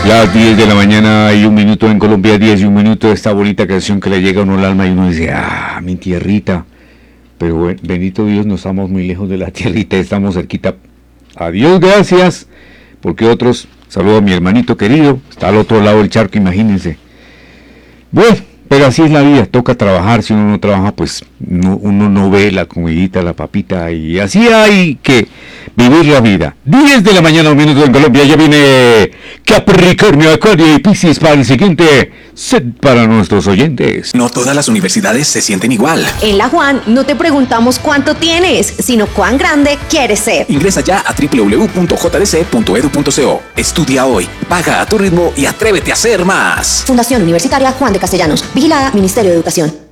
Las 10 de la mañana y un minuto en Colombia, 10 y un minuto. Esta bonita canción que le llega a uno al alma y uno dice, mi tierrita. Pero bueno, bendito Dios, no estamos muy lejos de la tierrita, estamos cerquita. Adiós, gracias. Porque otros, saludo a mi hermanito querido, está al otro lado del charco, imagínense. Bueno, pero así es la vida, toca trabajar. Si uno no trabaja, pues uno no ve la comidita, la papita, y así hay que vivir la vida. 10 de la mañana, un minuto en Colombia, ya viene Capricornio, Acuario y Piscis para el siguiente set para nuestros oyentes. No todas las universidades se sienten igual. En la Juan no te preguntamos cuánto tienes, sino cuán grande quieres ser. Ingresa ya a www.jdc.edu.co. Estudia hoy, paga a tu ritmo y atrévete a ser más. Fundación Universitaria Juan de Castellanos. Vigilada Ministerio de Educación.